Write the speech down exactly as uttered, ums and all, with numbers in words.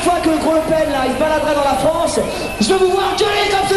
fois que Gros Le Pen, là, il se baladerait dans la France, je veux vous voir gueuler comme